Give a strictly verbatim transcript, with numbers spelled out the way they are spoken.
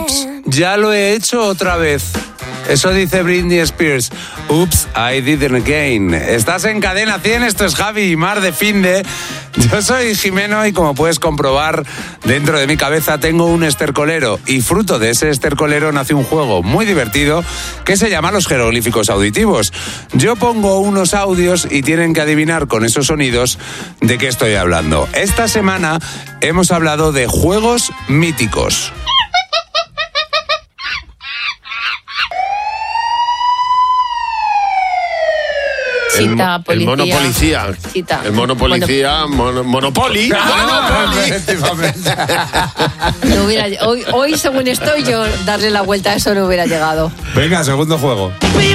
Ups, ya lo he hecho otra vez. Eso dice Britney Spears. Ups, I did it again. Estás en Cadena cien, esto es Javi y Mar de Finde. Yo soy Jimeno y como puedes comprobar, dentro de mi cabeza tengo un estercolero y fruto de ese estercolero nace un juego muy divertido que se llama los jeroglíficos auditivos. Yo pongo unos audios y tienen que adivinar con esos sonidos de qué estoy hablando. Esta semana hemos hablado de juegos míticos. Chita, el, policía. el mono policía. Chita. El mono policía, mono, Monopoly. Monopoly. No hubiera, hoy, hoy, según estoy, yo darle la vuelta a eso no hubiera llegado. Venga, segundo juego.